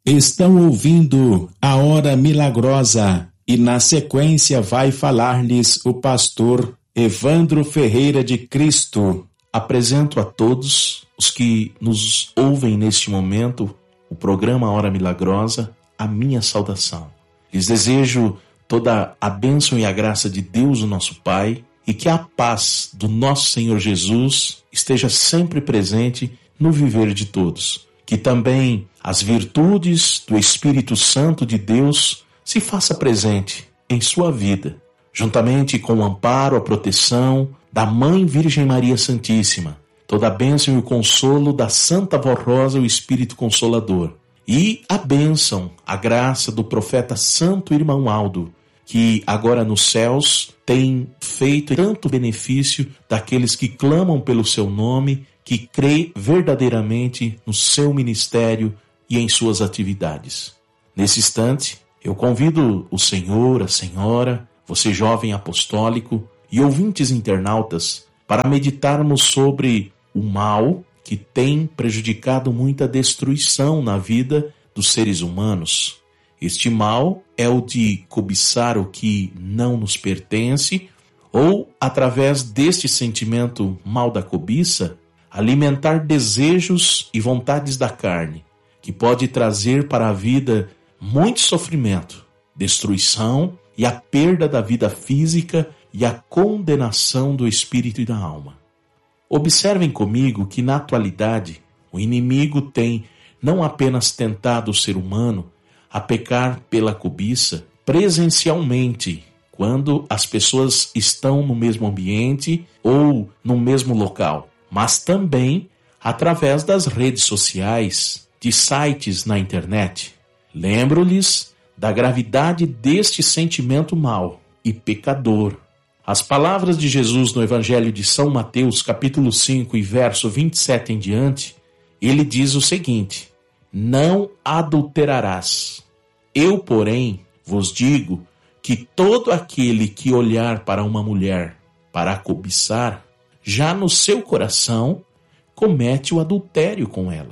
Estão ouvindo a Hora Milagrosa e na sequência vai falar-lhes o pastor Evandro Ferreira de Cristo. Apresento a todos os que nos ouvem neste momento o programa Hora Milagrosa, a minha saudação. Lhes desejo toda a bênção e a graça de Deus, o nosso Pai, e que a paz do nosso Senhor Jesus esteja sempre presente no viver de todos. Que também as virtudes do Espírito Santo de Deus se faça presente em sua vida, juntamente com o amparo, a proteção da Mãe Virgem Maria Santíssima, toda a bênção e o consolo da Santa Vó Rosa, o Espírito Consolador, e a bênção, a graça do profeta Santo Irmão Aldo, que agora nos céus tem feito tanto benefício daqueles que clamam pelo seu nome, que crê verdadeiramente no seu ministério e em suas atividades. Nesse instante, eu convido o Senhor, a Senhora, você jovem apostólico e ouvintes internautas, para meditarmos sobre o mal que tem prejudicado muita destruição na vida dos seres humanos. Este mal é o de cobiçar o que não nos pertence ou, através deste sentimento mal da cobiça, alimentar desejos e vontades da carne, que pode trazer para a vida muito sofrimento, destruição e a perda da vida física e a condenação do espírito e da alma. Observem comigo que, na atualidade, o inimigo tem não apenas tentado o ser humano a pecar pela cobiça presencialmente, quando as pessoas estão no mesmo ambiente ou no mesmo local, mas também através das redes sociais, de sites na internet. Lembro-lhes da gravidade deste sentimento mau e pecador. As palavras de Jesus no Evangelho de São Mateus, capítulo 5 e verso 27 em diante, ele diz o seguinte: não adulterarás. Eu, porém, vos digo que todo aquele que olhar para uma mulher para a cobiçar, já no seu coração comete o adultério com ela.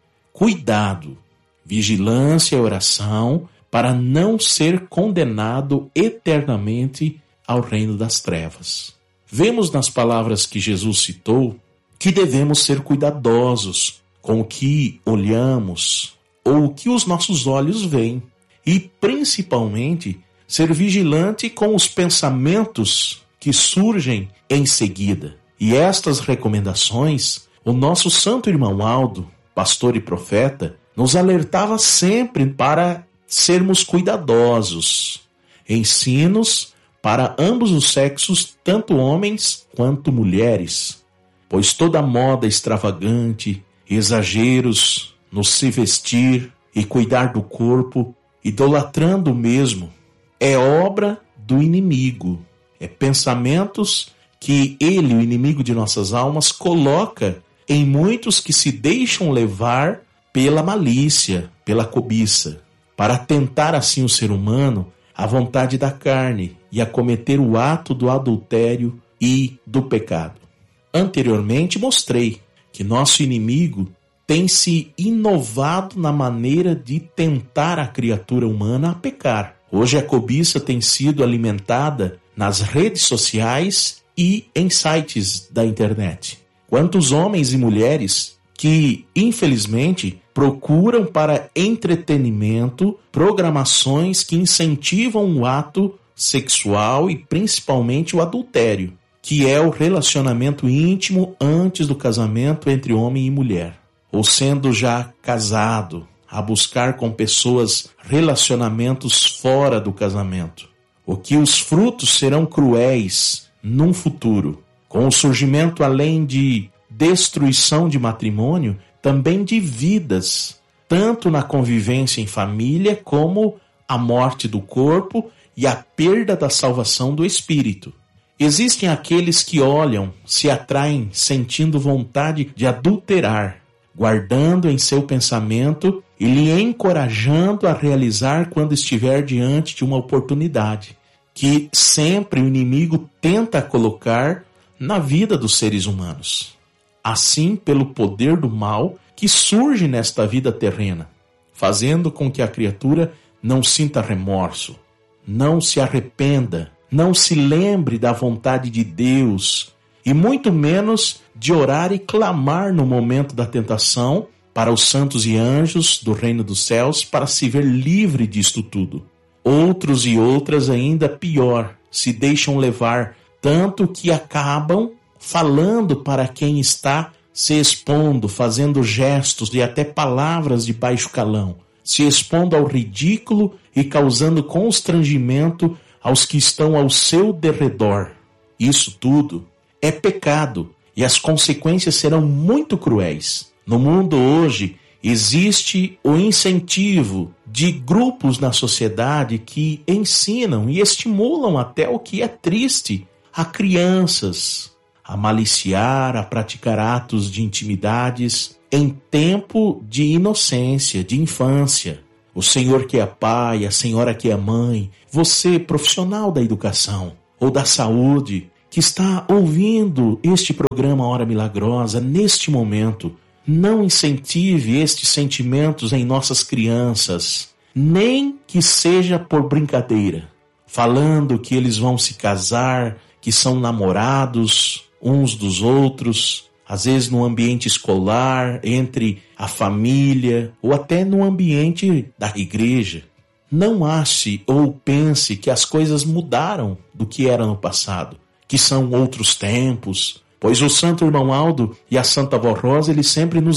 Cuidado, vigilância e oração para não ser condenado eternamente ao reino das trevas. Vemos nas palavras que Jesus citou que devemos ser cuidadosos com o que olhamos ou o que os nossos olhos veem e, principalmente, ser vigilante com os pensamentos que surgem em seguida. E estas recomendações, o nosso Santo Irmão Aldo, pastor e profeta, nos alertava sempre para sermos cuidadosos. Ensinos para ambos os sexos, tanto homens quanto mulheres, pois toda moda extravagante, exageros no se vestir e cuidar do corpo, idolatrando o mesmo, é obra do inimigo, é pensamentos que ele, o inimigo de nossas almas, coloca em muitos que se deixam levar pela malícia, pela cobiça, para tentar assim o ser humano à vontade da carne e a cometer o ato do adultério e do pecado. Anteriormente mostrei que nosso inimigo tem se inovado na maneira de tentar a criatura humana a pecar. Hoje a cobiça tem sido alimentada nas redes sociais e em sites da internet. Quantos homens e mulheres que, infelizmente, procuram para entretenimento programações que incentivam o ato sexual e principalmente o adultério, que é o relacionamento íntimo antes do casamento entre homem e mulher, ou sendo já casado, a buscar com pessoas relacionamentos fora do casamento, o que os frutos serão cruéis num futuro, com o surgimento, além de destruição de matrimônio, também de vidas, tanto na convivência em família, como a morte do corpo e a perda da salvação do espírito. Existem aqueles que olham, se atraem, sentindo vontade de adulterar, guardando em seu pensamento e lhe encorajando a realizar quando estiver diante de uma oportunidade, que sempre o inimigo tenta colocar na vida dos seres humanos. Assim, pelo poder do mal que surge nesta vida terrena, fazendo com que a criatura não sinta remorso, não se arrependa, não se lembre da vontade de Deus e muito menos de orar e clamar no momento da tentação para os santos e anjos do reino dos céus para se ver livre disto tudo. Outros e outras ainda pior, se deixam levar tanto que acabam falando para quem está se expondo, fazendo gestos e até palavras de baixo calão, se expondo ao ridículo e causando constrangimento aos que estão ao seu derredor. Isso tudo é pecado e as consequências serão muito cruéis. No mundo hoje existe o incentivo de grupos na sociedade que ensinam e estimulam até o que é triste a crianças a maliciar, a praticar atos de intimidades em tempo de inocência, de infância. O senhor que é pai, a senhora que é mãe, você, profissional da educação ou da saúde, que está ouvindo este programa Hora Milagrosa neste momento, não incentive estes sentimentos em nossas crianças, nem que seja por brincadeira, falando que eles vão se casar, que são namorados uns dos outros, às vezes no ambiente escolar, entre a família ou até no ambiente da igreja. Não ache ou pense que as coisas mudaram do que era no passado, que são outros tempos, pois o Santo Irmão Aldo e a Santa Vó Rosa, eles sempre nos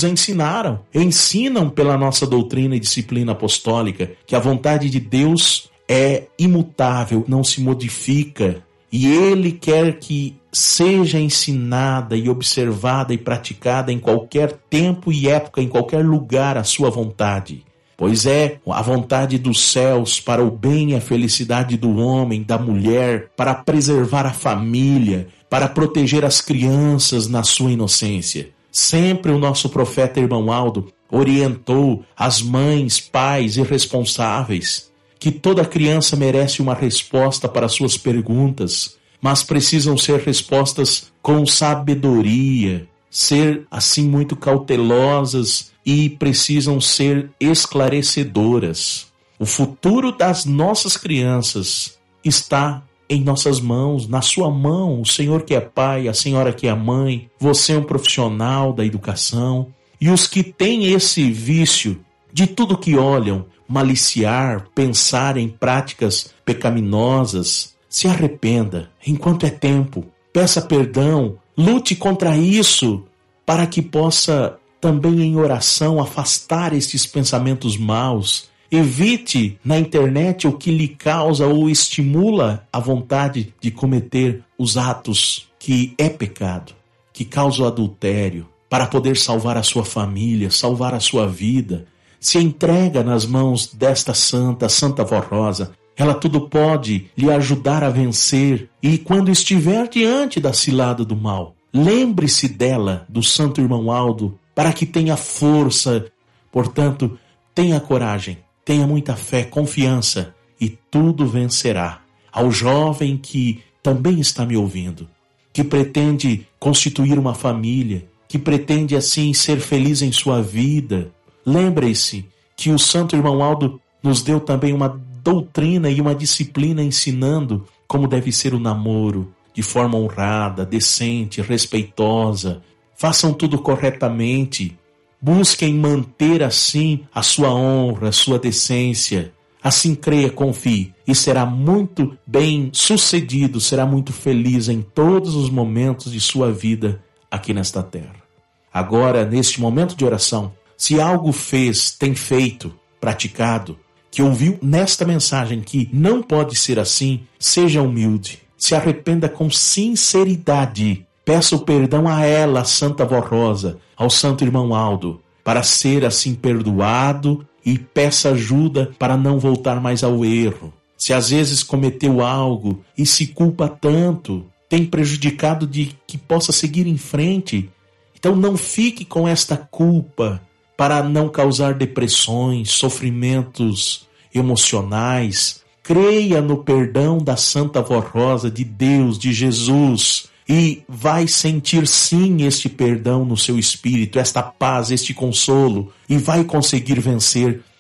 ensinam pela nossa doutrina e disciplina apostólica que a vontade de Deus é imutável, não se modifica, e Ele quer que seja ensinada e observada e praticada em qualquer tempo e época, em qualquer lugar, a sua vontade. Pois é a vontade dos céus para o bem e a felicidade do homem, da mulher, para preservar a família, para proteger as crianças na sua inocência. Sempre o nosso profeta Irmão Aldo orientou as mães, pais e responsáveis que toda criança merece uma resposta para suas perguntas, mas precisam ser respostas com sabedoria, ser assim muito cautelosas e precisam ser esclarecedoras. O futuro das nossas crianças está em nossas mãos, na sua mão, o Senhor que é pai, a senhora que é mãe, você é um profissional da educação, e os que têm esse vício de tudo que olham, maliciar, pensar em práticas pecaminosas, se arrependa enquanto é tempo, peça perdão, lute contra isso para que possa também em oração afastar estes pensamentos maus. Evite na internet o que lhe causa ou estimula a vontade de cometer os atos que é pecado, que causa o adultério, para poder salvar a sua família, salvar a sua vida. Se entrega nas mãos desta Santa Vó Rosa. Ela tudo pode lhe ajudar a vencer. E quando estiver diante da cilada do mal, lembre-se dela, do Santo Irmão Aldo, para que tenha força. Portanto, tenha coragem, tenha muita fé, confiança, e tudo vencerá. Ao jovem que também está me ouvindo, que pretende constituir uma família, que pretende assim ser feliz em sua vida, lembre-se que o Santo Irmão Aldo nos deu também uma doutrina e uma disciplina ensinando como deve ser o namoro, de forma honrada, decente, respeitosa. Façam tudo corretamente. Busquem manter assim a sua honra, a sua decência. Assim creia, confie e será muito bem sucedido, será muito feliz em todos os momentos de sua vida aqui nesta terra. Agora, neste momento de oração, se algo fez, tem feito, praticado, que ouviu nesta mensagem que não pode ser assim, seja humilde, se arrependa com sinceridade, peça o perdão a ela, a Santa Vó Rosa, ao Santo Irmão Aldo, para ser assim perdoado e peça ajuda para não voltar mais ao erro. Se às vezes cometeu algo e se culpa tanto, tem prejudicado de que possa seguir em frente, então não fique com esta culpa para não causar depressões, sofrimentos emocionais. Creia no perdão da Santa Vó Rosa, de Deus, de Jesus, e vai sentir sim este perdão no seu espírito, esta paz, este consolo, e vai conseguir vencer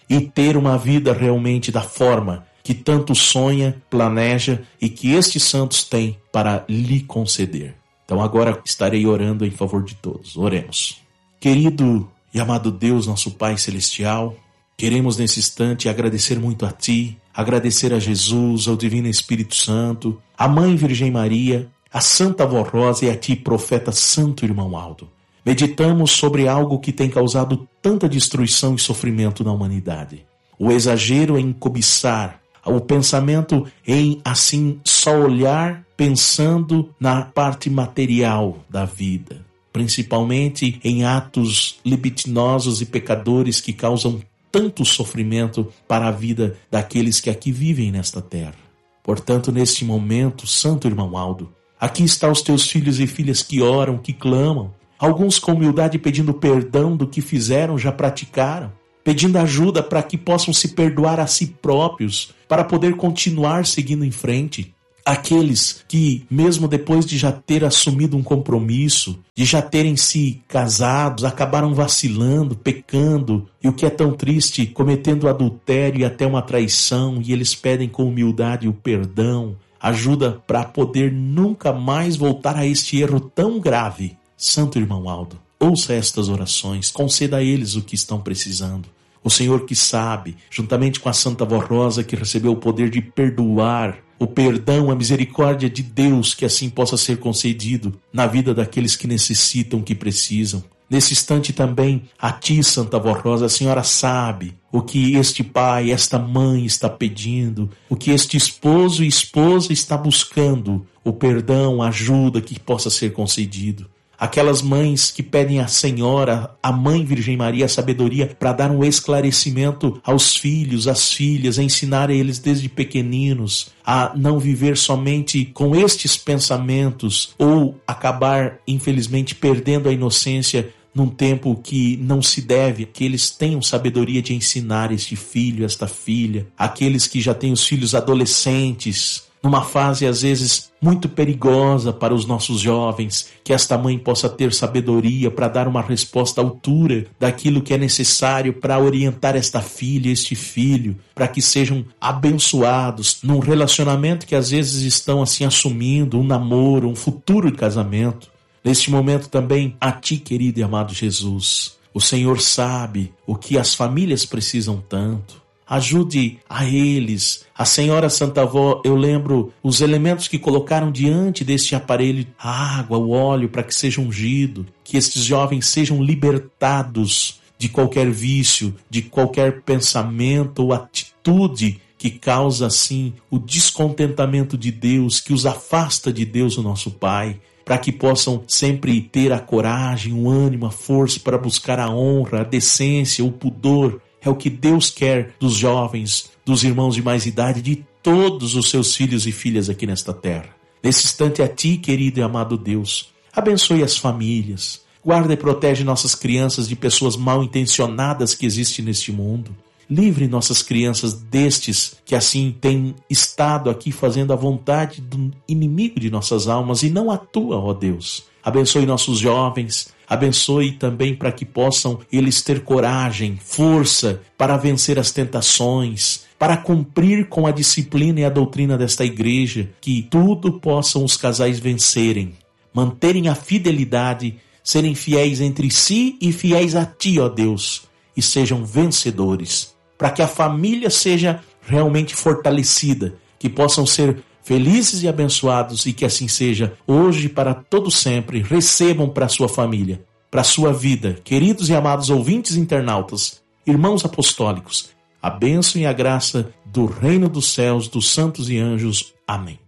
e ter uma vida realmente da forma que tanto sonha, planeja e que estes santos têm para lhe conceder. Então agora estarei orando em favor de todos. Oremos. Querido e amado Deus, nosso Pai Celestial, queremos nesse instante agradecer muito a Ti, agradecer a Jesus, ao Divino Espírito Santo, a Mãe Virgem Maria, a Santa Avó Rosa e a Ti, Profeta Santo Irmão Aldo. Meditamos sobre algo que tem causado tanta destruição e sofrimento na humanidade. O exagero em cobiçar, o pensamento em, assim, só olhar pensando na parte material da vida, principalmente em atos libidinosos e pecadores que causam tanto sofrimento para a vida daqueles que aqui vivem nesta terra. Portanto, neste momento, Santo Irmão Aldo, aqui estão os teus filhos e filhas que oram, que clamam, alguns com humildade pedindo perdão do que fizeram, já praticaram, pedindo ajuda para que possam se perdoar a si próprios, para poder continuar seguindo em frente. Aqueles que, mesmo depois de já ter assumido um compromisso, de já terem se casados, acabaram vacilando, pecando, e o que é tão triste, cometendo adultério e até uma traição, e eles pedem com humildade o perdão, ajuda para poder nunca mais voltar a este erro tão grave. Santo Irmão Aldo, ouça estas orações, conceda a eles o que estão precisando. O Senhor que sabe, juntamente com a Santa Avó Rosa, que recebeu o poder de perdoar, o perdão, a misericórdia de Deus, que assim possa ser concedido na vida daqueles que necessitam, que precisam. Nesse instante também, a Ti, Santa Avó Rosa, a Senhora sabe o que este pai, esta mãe está pedindo, o que este esposo e esposa está buscando, o perdão, a ajuda que possa ser concedido. Aquelas mães que pedem à Senhora, a Mãe Virgem Maria, a sabedoria para dar um esclarecimento aos filhos, às filhas, a ensinar a eles desde pequeninos a não viver somente com estes pensamentos ou acabar, infelizmente, perdendo a inocência num tempo que não se deve, que eles tenham sabedoria de ensinar este filho, esta filha, aqueles que já têm os filhos adolescentes, numa fase às vezes muito perigosa para os nossos jovens, que esta mãe possa ter sabedoria para dar uma resposta à altura daquilo que é necessário para orientar esta filha, este filho, para que sejam abençoados num relacionamento que às vezes estão assim assumindo, um namoro, um futuro de casamento. Neste momento também, a Ti, querido e amado Jesus, o Senhor sabe o que as famílias precisam tanto. Ajude a eles. A Senhora Santa Avó, eu lembro os elementos que colocaram diante deste aparelho, a água, o óleo, para que seja ungido, que estes jovens sejam libertados de qualquer vício, de qualquer pensamento ou atitude que causa, assim, o descontentamento de Deus, que os afasta de Deus, o nosso Pai, para que possam sempre ter a coragem, o ânimo, a força para buscar a honra, a decência, o pudor. É o que Deus quer dos jovens, dos irmãos de mais idade, de todos os seus filhos e filhas aqui nesta terra. Nesse instante, a Ti, querido e amado Deus, abençoe as famílias, guarda e protege nossas crianças de pessoas mal intencionadas que existem neste mundo. Livre nossas crianças destes que assim têm estado aqui fazendo a vontade do inimigo de nossas almas e não a Tua, ó Deus. Abençoe nossos jovens, abençoe também para que possam eles ter coragem, força para vencer as tentações, para cumprir com a disciplina e a doutrina desta igreja, que tudo possam os casais vencerem, manterem a fidelidade, serem fiéis entre si e fiéis a Ti, ó Deus, e sejam vencedores, para que a família seja realmente fortalecida, que possam ser felizes e abençoados e que assim seja hoje para todo sempre. Recebam para a sua família, para a sua vida, queridos e amados ouvintes internautas, irmãos apostólicos, a bênção e a graça do reino dos céus, dos santos e anjos. Amém.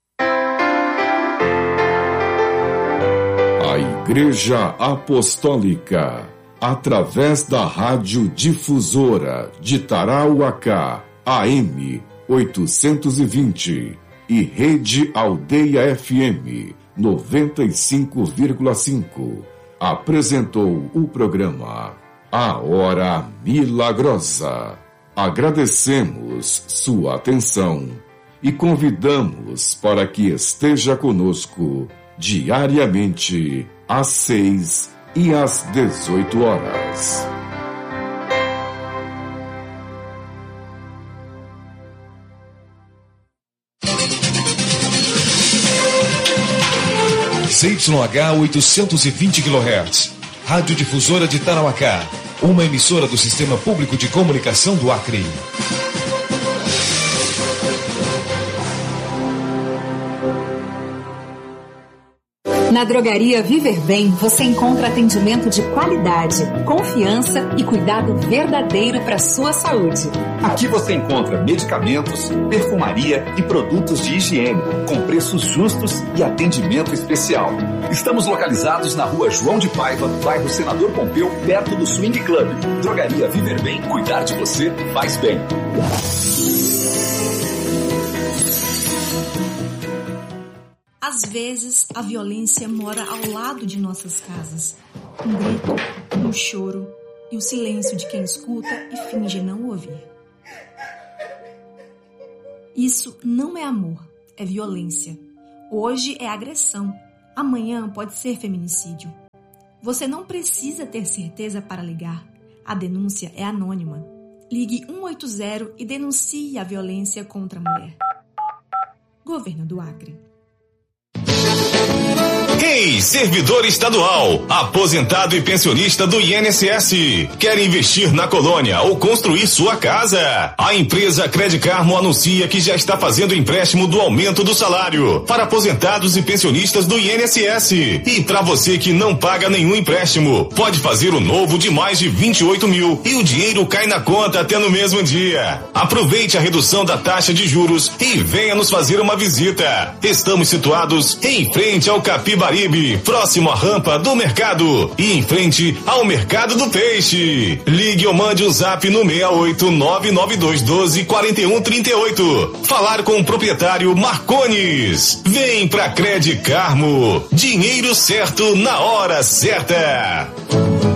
A Igreja Apostólica, através da Rádio Difusora de Tarauacá, AM 820 e Rede Aldeia FM 95,5, apresentou o programa A Hora Milagrosa. Agradecemos sua atenção e convidamos para que esteja conosco diariamente às 6 e às 18 horas. ZYH 820 kHz. Radiodifusora de Tarauacá. Uma emissora do Sistema Público de Comunicação do Acre. Na Drogaria Viver Bem, você encontra atendimento de qualidade, confiança e cuidado verdadeiro para a sua saúde. Aqui você encontra medicamentos, perfumaria e produtos de higiene, com preços justos e atendimento especial. Estamos localizados na Rua João de Paiva, bairro Senador Pompeu, perto do Swing Club. Drogaria Viver Bem, cuidar de você faz bem. Às vezes, a violência mora ao lado de nossas casas. Um grito, um choro e o silêncio de quem escuta e finge não ouvir. Isso não é amor, é violência. Hoje é agressão, amanhã pode ser feminicídio. Você não precisa ter certeza para ligar. A denúncia é anônima. Ligue 180 e denuncie a violência contra a mulher. Governo do Acre. Ei, servidor estadual, aposentado e pensionista do INSS, quer investir na colônia ou construir sua casa? A empresa Credicarmo anuncia que já está fazendo empréstimo do aumento do salário para aposentados e pensionistas do INSS. E para você que não paga nenhum empréstimo, pode fazer o novo de mais de 28 mil e o dinheiro cai na conta até no mesmo dia. Aproveite a redução da taxa de juros e venha nos fazer uma visita. Estamos situados em frente ao Capibaribe, próximo à rampa do mercado e em frente ao mercado do peixe. Ligue ou mande um zap no 68992124138. Falar com o proprietário Marcones. Vem pra Credicarmo. Dinheiro certo na hora certa.